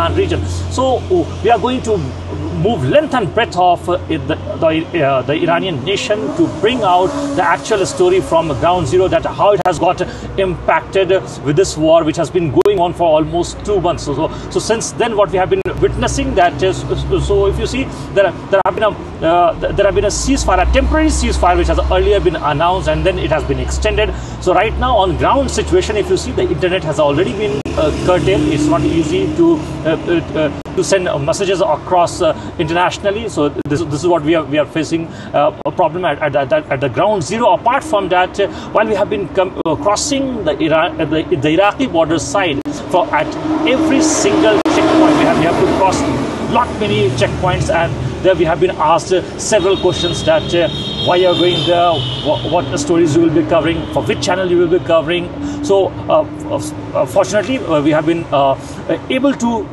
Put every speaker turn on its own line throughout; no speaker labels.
Iran region. So we are going to move length and breadth of the Iranian nation to bring out the actual story from ground zero, that how it has got impacted with this war which has been going on for almost 2 months. So since then, what we have been witnessing, that is, so if you see, there have been a ceasefire, a temporary ceasefire, which has earlier been announced, and then it has been extended. So right now, on ground situation, if you see, the internet has already been curtailed. It's not easy to send messages across internationally. So this is what we are facing a problem at the ground zero. Apart from that, while we have been crossing the Iraqi border side, at every single checkpoint we have to cross many checkpoints, and there we have been asked several questions that why you are going there, what stories you will be covering, for which channel you will be covering. So fortunately, we have been able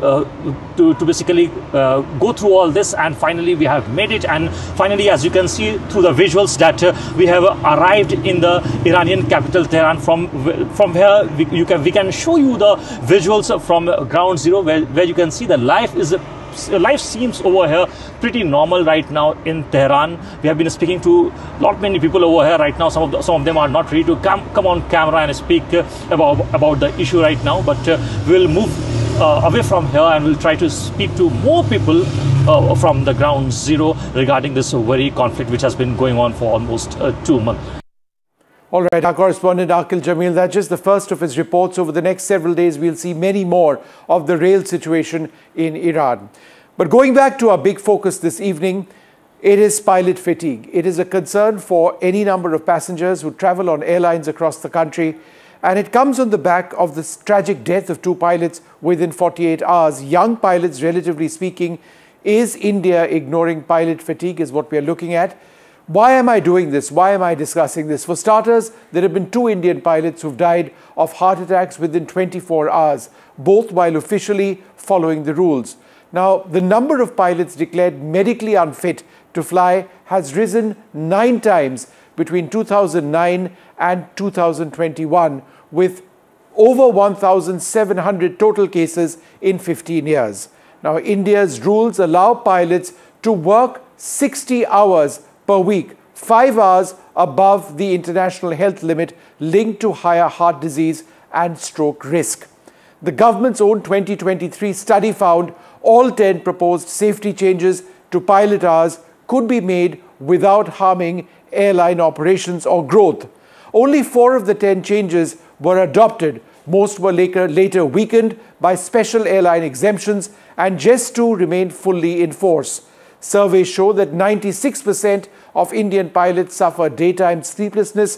to basically go through all this, and finally we have made it. And finally, as you can see through the visuals, that we have arrived in the Iranian capital, Tehran. From here we can show you the visuals from ground zero, where you can see the life seems over here pretty normal right now in Tehran. We have been speaking to many people over here right now. Some of them are not ready to come on camera and speak about the issue right now, but we'll move away from here, and we'll try to speak to more people from the ground zero regarding this very conflict which has been going on for almost 2 months.
All right, our correspondent Aqil Jamil, that's just the first of his reports. Over the next several days, we'll see many more of the rail situation in Iran. But going back to our big focus this evening, it is pilot fatigue. It is a concern for any number of passengers who travel on airlines across the country. And it comes on the back of this tragic death of 2 pilots within 48 hours. Young pilots, relatively speaking. Is India ignoring pilot fatigue, is what we are looking at. Why am I doing this? Why am I discussing this? For starters, there have been 2 Indian pilots who've died of heart attacks within 24 hours, both while officially following the rules. Now, the number of pilots declared medically unfit to fly has risen 9 times between 2009 and 2021, with over 1,700 total cases in 15 years. Now, India's rules allow pilots to work 60 hours per week, 5 hours above the international health limit linked to higher heart disease and stroke risk. The government's own 2023 study found all 10 proposed safety changes to pilot hours could be made without harming airline operations or growth. Only 4 of the 10 changes were adopted. Most were later weakened by special airline exemptions, and just 2 remained fully in force. Surveys show that 96% of Indian pilots suffer daytime sleeplessness,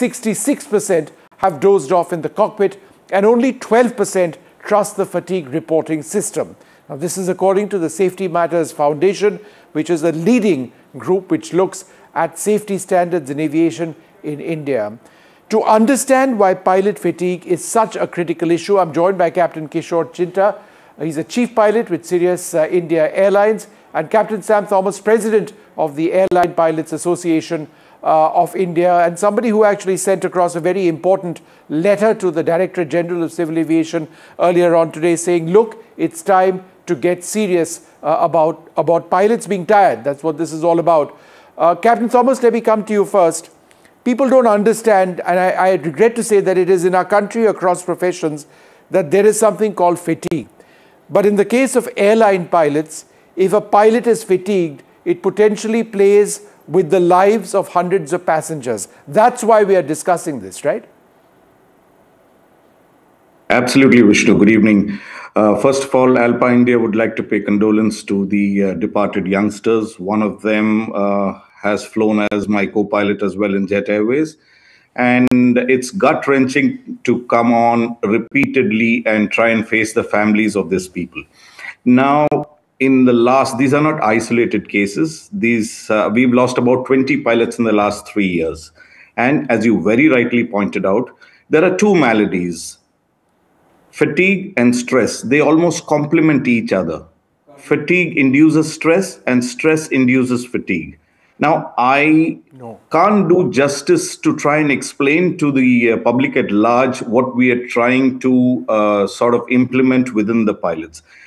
66% have dozed off in the cockpit, and only 12% trust the fatigue reporting system. Now, this is according to the Safety Matters Foundation, which is a leading group which looks at safety standards in aviation in India. To understand why pilot fatigue is such a critical issue, I'm joined by Captain Kishore Chinta. He's a chief pilot with Sirius India Airlines, and Captain Sam Thomas, president of the Airline Pilots Association of India, and somebody who actually sent across a very important letter to the Director General of Civil Aviation earlier on today saying, look, it's time to get serious about pilots being tired. That's what this is all about. Captain Thomas, let me come to you first. People don't understand, and I regret to say that it is in our country across professions that there is something called fatigue. But in the case of airline pilots, if a pilot is fatigued, it potentially plays with the lives of hundreds of passengers. That's why we are discussing this, right?
Absolutely, Vishnu. Good evening. First of all, Alpine India would like to pay condolence to the departed youngsters. One of them has flown as my co-pilot as well in Jet Airways. And it's gut-wrenching to come on repeatedly and try and face the families of these people. Now, these are not isolated cases. We've lost about 20 pilots in the last 3 years. And as you very rightly pointed out, there are 2 maladies, fatigue and stress. They almost complement each other. Fatigue induces stress and stress induces fatigue. Now, I can't do justice to try and explain to the public at large what we are trying to sort of implement within the pilots.